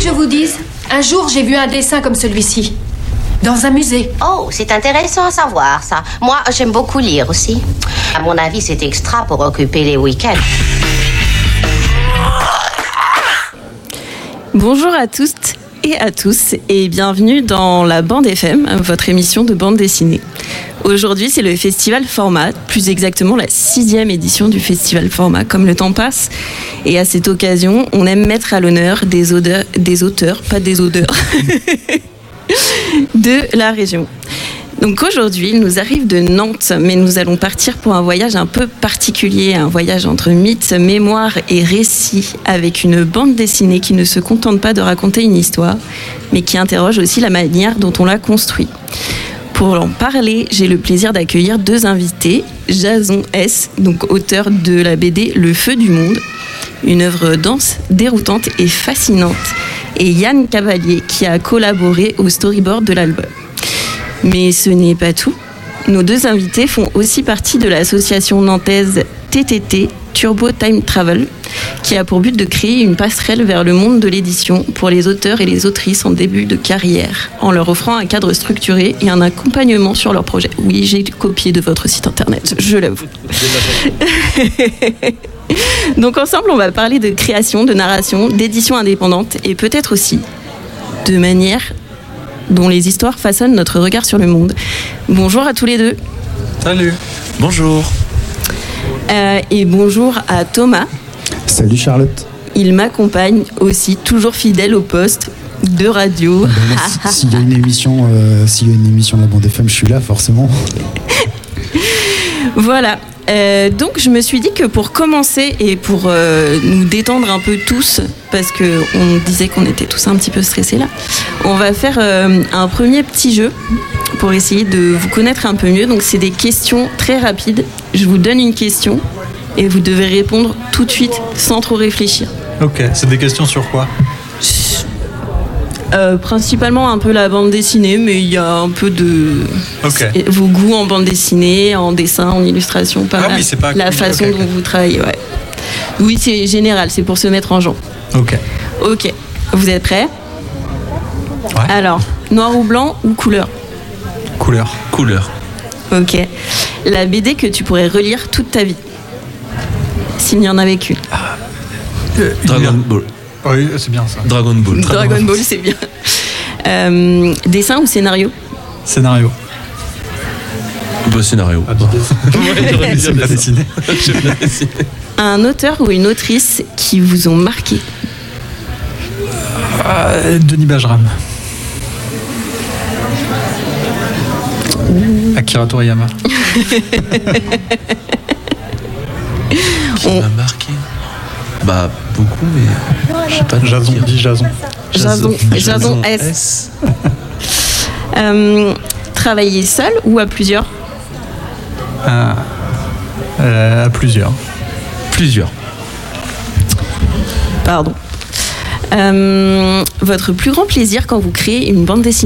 je vous dise, un jour j'ai vu un dessin comme celui-ci, dans un musée. Oh, c'est intéressant à savoir, ça. Moi, j'aime beaucoup lire aussi. À mon avis, c'est extra pour occuper les week-ends. Bonjour à toutes et à tous et bienvenue dans la Bande FM, votre émission de bande dessinée. Aujourd'hui, c'est le Festival Format, plus exactement la 6e édition du Festival Format, comme le temps passe. Et à cette occasion, on aime mettre à l'honneur des auteurs, pas des odeurs, de la région. Donc aujourd'hui, il nous arrive de Nantes, mais nous allons partir pour un voyage un peu particulier, un voyage entre mythes, mémoire et récits, avec une bande dessinée qui ne se contente pas de raconter une histoire, mais qui interroge aussi la manière dont on la construit. Pour en parler, j'ai le plaisir d'accueillir 2 invités, Jason S., donc auteur de la BD Le Feu du Monde, une œuvre dense, déroutante et fascinante, et Yann Cavalier, qui a collaboré au storyboard de l'album. Mais ce n'est pas tout. Nos 2 invités font aussi partie de l'association nantaise TTT, Turbo Time Travel, qui a pour but de créer une passerelle vers le monde de l'édition pour les auteurs et les autrices en début de carrière, en leur offrant un cadre structuré et un accompagnement sur leur projet. Oui, j'ai copié de votre site internet, je l'avoue. Donc ensemble, on va parler de création, de narration, d'édition indépendante et peut-être aussi de manière dont les histoires façonnent notre regard sur le monde. Bonjour à tous les 2. Salut. Bonjour. Et bonjour à Thomas. Salut Charlotte. Il m'accompagne aussi, toujours fidèle au poste de radio. S'il y a une émission de la Bande FM, je suis là forcément. Voilà. Donc je me suis dit que pour commencer et pour nous détendre un peu tous, parce qu'on disait qu'on était tous un petit peu stressés là, on va faire un premier petit jeu pour essayer de vous connaître un peu mieux. Donc c'est des questions très rapides. Je vous donne une question et vous devez répondre tout de suite sans trop réfléchir. Ok, c'est des questions sur quoi ? Principalement un peu la bande dessinée, mais il y a un peu de vos goûts en bande dessinée, en dessin, en illustration, pas mal. Oui, c'est pas la façon dont vous travaillez, ouais. Oui, c'est général, c'est pour se mettre en genre. Ok, vous êtes prêts ? Ouais. Alors, noir ou blanc ou couleur ? Couleur. Ok. La BD que tu pourrais relire toute ta vie, s'il n'y en avait qu'une. Dragon Ball. Oui, c'est bien ça. Dragon Ball, c'est bien. Dessin ou scénario ? Scénario. Scénario. Ouais, j'aime bien dessiner. Un auteur ou une autrice qui vous ont marqué ? Denis Bajram. Akira Toriyama. Qui m'a marqué ? Beaucoup, mais je sais pas. Jason S. Travailler seul ou à plusieurs ? À plusieurs. Pardon. Votre plus grand plaisir quand vous créez une bande dessinée ?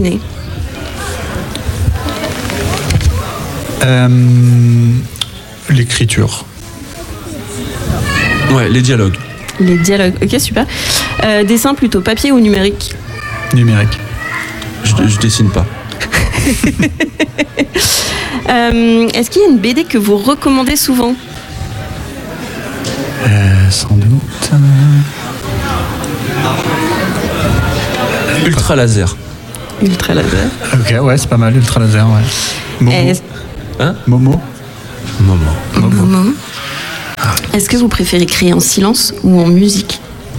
L'écriture. Ouais, les dialogues. Ok, super. Dessin plutôt papier ou numérique ? Numérique. Je dessine pas. Est-ce qu'il y a une BD que vous recommandez souvent ? Sans doute. Ultra laser. Ok, ouais, c'est pas mal, Ultra laser, ouais. Momo. Momo. Est-ce que vous préférez créer en silence ou en musique ?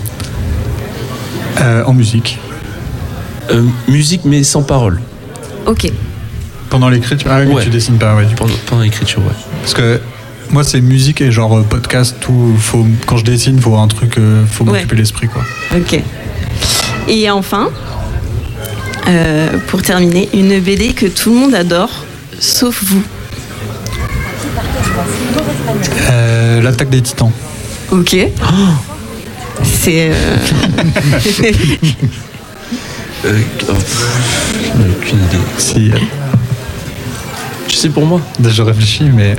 En musique. Musique, mais sans parole. Ok. Pendant l'écriture ? Ah oui, ouais. Tu dessines pas, ouais. Pendant l'écriture, ouais. Parce que moi, c'est musique et genre podcast, tout. Quand je dessine, faut un truc, faut m'occuper l'esprit, quoi. Ok. Et enfin, pour terminer, une BD que tout le monde adore, sauf vous. L'attaque des Titans. Ok. C'est. Aucune idée. Si. Tu sais, pour moi. Je réfléchis, mais.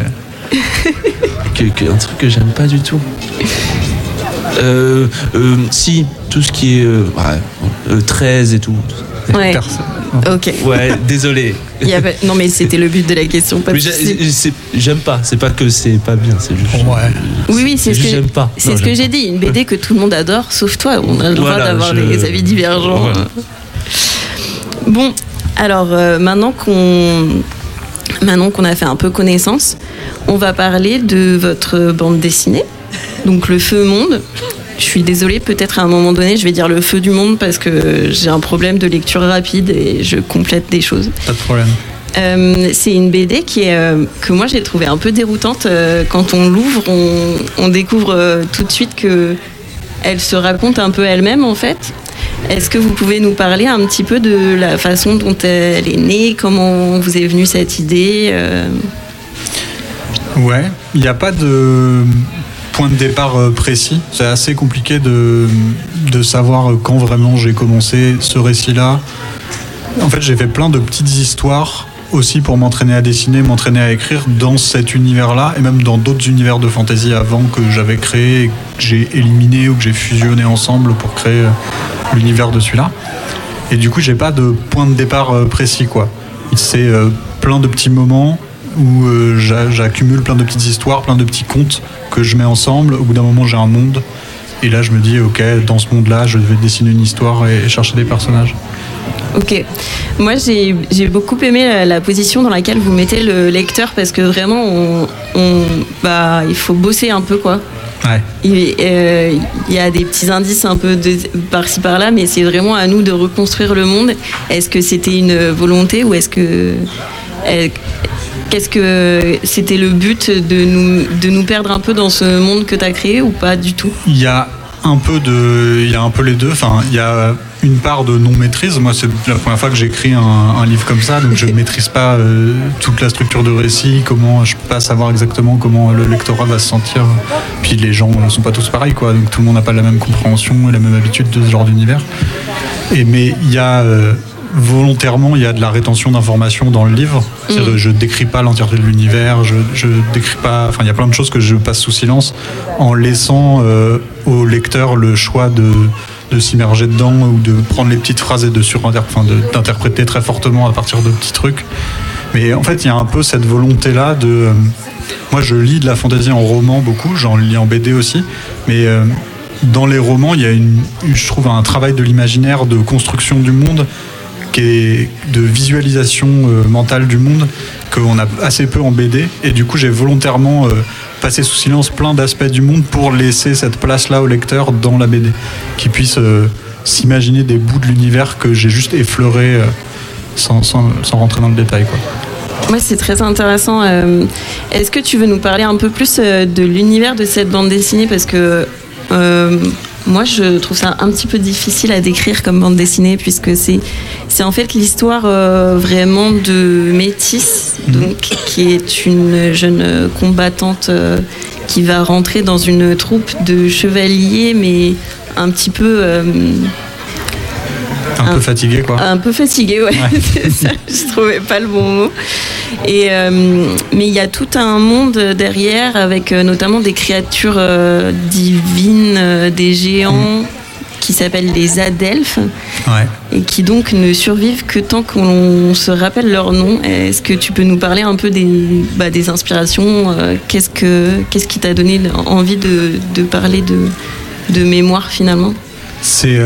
Un truc que j'aime pas du tout. Si, tout ce qui est. 13 et tout. Ouais. Personne. Ok. Ouais, désolé. Non, mais c'était le but de la question. Pas Mais j'aime pas. C'est pas que c'est pas bien. C'est juste. Ouais. Oui, c'est ce que j'aime pas. C'est Non, ce que j'aime j'ai pas. dit. Une BD que tout le monde adore, sauf toi. On a le droit d'avoir des avis divergents. Voilà. Bon, alors maintenant qu'on a fait un peu connaissance, on va parler de votre bande dessinée, donc Le Feu Monde. Je suis désolée, peut-être à un moment donné, je vais dire Le Feu du Monde parce que j'ai un problème de lecture rapide et je complète des choses. Pas de problème. C'est une BD que moi j'ai trouvé un peu déroutante. Quand on l'ouvre, on découvre tout de suite qu'elle se raconte un peu elle-même en fait. Est-ce que vous pouvez nous parler un petit peu de la façon dont elle est née, comment vous est venue cette idée Ouais, il n'y a pas de point de départ précis. C'est assez compliqué de savoir quand vraiment j'ai commencé ce récit-là. En fait, j'ai fait plein de petites histoires aussi pour m'entraîner à dessiner, m'entraîner à écrire dans cet univers-là et même dans d'autres univers de fantasy avant que j'avais créé, que j'ai éliminé ou que j'ai fusionné ensemble pour créer l'univers de celui-là. Et du coup, j'ai pas de point de départ précis, quoi. C'est plein de petits moments où j'accumule plein de petites histoires, plein de petits contes que je mets ensemble. Au bout d'un moment, j'ai un monde. Et là, je me dis, ok, dans ce monde-là, je vais dessiner une histoire et chercher des personnages. Ok. Moi, j'ai beaucoup aimé la position dans laquelle vous mettez le lecteur parce que vraiment, il faut bosser un peu, quoi. Ouais. Il y a des petits indices un peu par-ci par-là, mais c'est vraiment à nous de reconstruire le monde. Est-ce que c'était une volonté ou est-ce que c'était le but de nous perdre un peu dans ce monde que tu as créé ou pas du tout ? Il y a un peu les deux. Enfin, il y a une part de non-maîtrise. Moi, c'est la première fois que j'écris un livre comme ça, donc je ne maîtrise pas toute la structure de récit, je ne peux pas savoir exactement comment le lectorat va se sentir. Puis les gens ne sont pas tous pareils, quoi, donc tout le monde n'a pas la même compréhension et la même habitude de ce genre d'univers. Mais il y a... volontairement, il y a de la rétention d'informations dans le livre. C'est-à-dire, je décris pas l'entièreté de l'univers, je décris pas. Enfin, il y a plein de choses que je passe sous silence en laissant au lecteur le choix de s'immerger dedans ou de prendre les petites phrases et d'interpréter très fortement à partir de petits trucs. Mais en fait, il y a un peu cette volonté-là de. Moi, je lis de la fantasy en roman beaucoup, j'en lis en BD aussi, mais. Dans les romans, il y a je trouve un travail de l'imaginaire, de construction du monde, de visualisation mentale du monde qu'on a assez peu en BD. Et du coup, j'ai volontairement passé sous silence plein d'aspects du monde pour laisser cette place-là au lecteur dans la BD, qui puisse s'imaginer des bouts de l'univers que j'ai juste effleurés sans rentrer dans le détail, quoi. Ouais, c'est très intéressant. Est-ce que tu veux nous parler un peu plus de l'univers de cette bande dessinée ? Parce que moi, je trouve ça un petit peu difficile à décrire comme bande dessinée, puisque c'est en fait l'histoire vraiment de Métis, donc, qui est une jeune combattante qui va rentrer dans une troupe de chevaliers, mais un petit peu... Un peu fatigué, quoi. Un peu fatigué, ouais. C'est ça, je trouvais pas le bon mot. Mais il y a tout un monde derrière, avec notamment des créatures divines, des géants qui s'appellent les Adelphes, et qui donc ne survivent que tant qu'on se rappelle leur nom. Est-ce que tu peux nous parler un peu des inspirations qu'est-ce qui t'a donné envie de parler de mémoire, finalement ? C'est...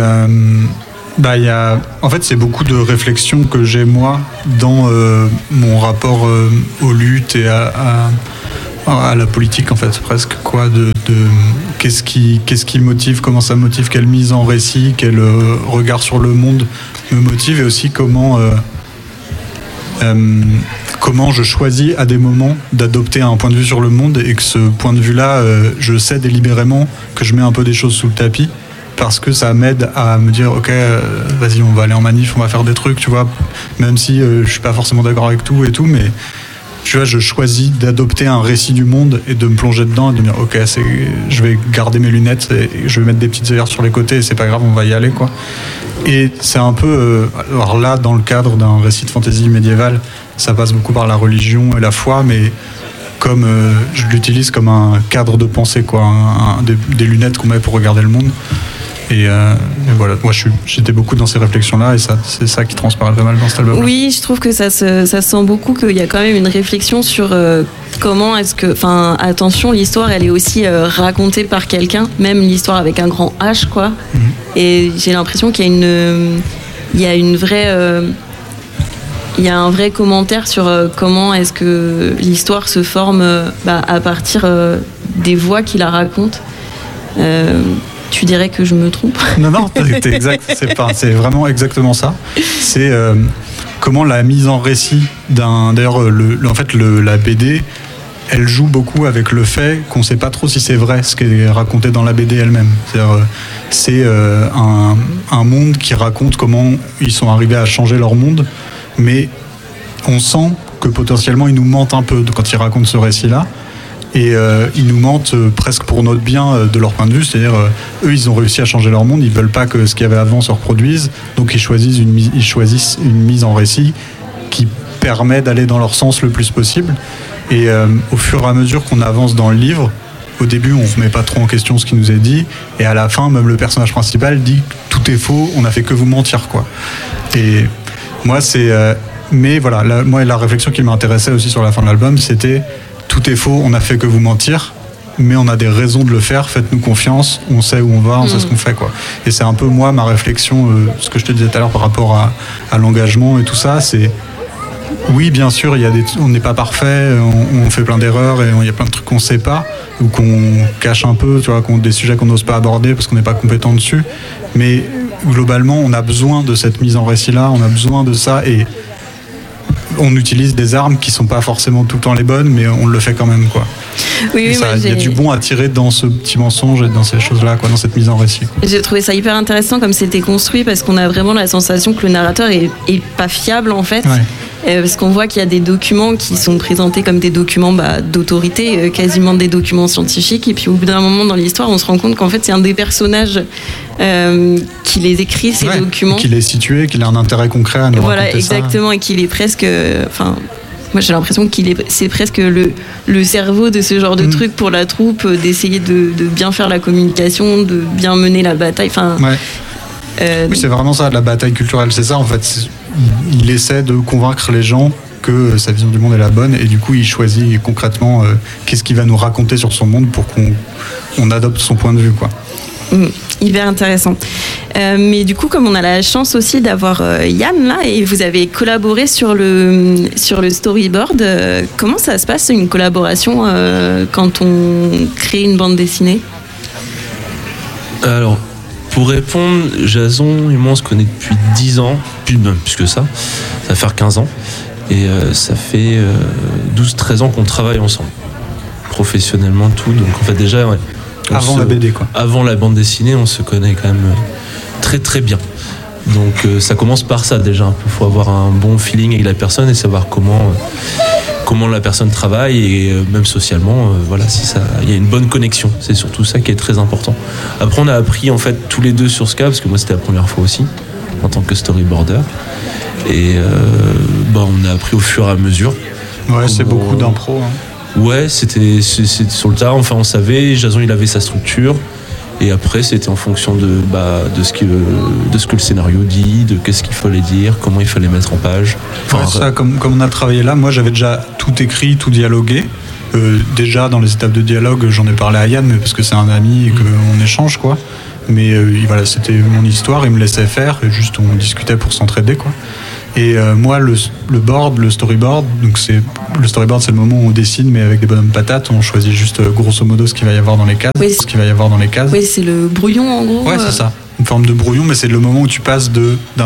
en fait, c'est beaucoup de réflexions que j'ai, moi, dans mon rapport aux luttes et à la politique, en fait, presque, quoi, de qu'est-ce qui motive, comment ça motive, quelle mise en récit, quel regard sur le monde me motive, et aussi comment je choisis à des moments d'adopter un point de vue sur le monde, et que ce point de vue-là, je sais délibérément que je mets un peu des choses sous le tapis, parce que ça m'aide à me dire, ok, vas-y, on va aller en manif, on va faire des trucs, tu vois, même si je suis pas forcément d'accord avec tout et tout, mais tu vois, je choisis d'adopter un récit du monde et de me plonger dedans et de me dire, ok, je vais garder mes lunettes et je vais mettre des petites œillères sur les côtés et c'est pas grave, on va y aller, quoi. Et c'est un peu, alors là, dans le cadre d'un récit de fantasy médiévale, ça passe beaucoup par la religion et la foi, mais comme je l'utilise comme un cadre de pensée, quoi, des lunettes qu'on met pour regarder le monde. Et voilà, moi j'étais beaucoup dans ces réflexions-là et c'est ça qui transparaît pas mal dans cet album. Oui, je trouve que ça se sent beaucoup, qu'il y a quand même une réflexion sur comment est-ce que... Enfin, attention, l'histoire, elle est aussi racontée par quelqu'un, même l'histoire avec un grand H, quoi. Et j'ai l'impression qu'il y a une vraie... il y a un vrai commentaire sur comment est-ce que l'histoire se forme à partir des voix qui la racontent. Tu dirais que je me trompe? Non, t'es exact. C'est vraiment exactement ça. C'est comment la mise en récit d'un... D'ailleurs, la BD, elle joue beaucoup avec le fait qu'on ne sait pas trop si c'est vrai ce qui est raconté dans la BD elle-même. C'est un monde qui raconte comment ils sont arrivés à changer leur monde, mais on sent que potentiellement ils nous mentent un peu quand ils racontent ce récit-là. Et ils nous mentent presque pour notre bien de leur point de vue, c'est-à-dire eux ils ont réussi à changer leur monde, ils veulent pas que ce qu'il y avait avant se reproduise, donc ils choisissent une mise en récit qui permet d'aller dans leur sens le plus possible. Et au fur et à mesure qu'on avance dans le livre, au début on remet pas trop en question ce qui nous est dit, et à la fin même le personnage principal dit tout est faux, on a fait que vous mentir, quoi. Et moi mais voilà, la réflexion qui m'intéressait aussi sur la fin de l'album, c'était tout est faux, on a fait que vous mentir, mais on a des raisons de le faire, faites-nous confiance, on sait où on va, on sait ce qu'on fait, quoi. Et c'est un peu moi ma réflexion, ce que je te disais tout à l'heure par rapport à l'engagement et tout ça, c'est oui bien sûr on n'est pas parfait, on fait plein d'erreurs et il y a plein de trucs qu'on sait pas ou qu'on cache un peu, tu vois, des sujets qu'on n'ose pas aborder parce qu'on n'est pas compétent dessus, mais globalement on a besoin de cette mise en récit là, on a besoin de ça, et on utilise des armes qui sont pas forcément tout le temps les bonnes, mais on le fait quand même, quoi. Oui, il y a du bon à tirer dans ce petit mensonge et dans ces choses-là, quoi, dans cette mise en récit, quoi. J'ai trouvé ça hyper intéressant comme c'était construit, parce qu'on a vraiment la sensation que le narrateur est pas fiable, en fait. Ouais. Parce qu'on voit qu'il y a des documents qui sont présentés comme des documents d'autorité, quasiment des documents scientifiques, et puis au bout d'un moment dans l'histoire, on se rend compte qu'en fait c'est un des personnages qui les écrit, ces documents. Qu'il est situé, qu'il a un intérêt concret à nous raconter exactement, ça. Et qu'il est presque... moi j'ai l'impression c'est presque le cerveau de ce genre de truc pour la troupe, d'essayer de bien faire la communication, de bien mener la bataille. Oui, c'est vraiment ça, la bataille culturelle, c'est ça en fait. Il essaie de convaincre les gens que sa vision du monde est la bonne, et du coup il choisit concrètement qu'est-ce qu'il va nous raconter sur son monde pour qu'on adopte son point de vue, quoi. Hyper intéressant. Mais du coup, comme on a la chance aussi d'avoir Yann là, et vous avez collaboré sur le storyboard, comment ça se passe une collaboration quand on crée une bande dessinée? Alors, pour répondre, Jason et moi on se connaît depuis 10 ans, plus que ça va faire 15 ans, et ça fait 12-13 ans qu'on travaille ensemble, professionnellement, tout. Donc en fait déjà, avant la BD, quoi. Avant la bande dessinée, on se connaît quand même très très bien. Donc ça commence par ça déjà. Il faut avoir un bon feeling avec la personne et savoir comment la personne travaille, et même socialement, si il y a une bonne connexion. C'est surtout ça qui est très important. Après, on a appris en fait tous les deux sur ce cas, parce que moi c'était la première fois aussi en tant que storyboarder, et on a appris au fur et à mesure. Ouais, c'est beaucoup d'impro, hein. Ouais, c'était sur le tard. Enfin, on savait, Jason il avait sa structure, et après c'était en fonction de ce que le scénario dit, de qu'est-ce qu'il fallait dire, comment il fallait mettre en page. Ça, comme on a travaillé là, moi j'avais déjà tout écrit, tout dialogué. Déjà dans les étapes de dialogue, j'en ai parlé à Yann, mais parce que c'est un ami et qu'on échange, quoi. Mais c'était mon histoire, il me laissait faire, et juste on discutait pour s'entraider, quoi. Et moi, le storyboard, le storyboard, c'est le moment où on dessine, mais avec des bonhommes patates, on choisit juste grosso modo ce qu'il va y avoir dans les cases. Oui, Oui, c'est le brouillon en gros. Ouais, c'est ça. Une forme de brouillon, mais c'est le moment où tu passes d'un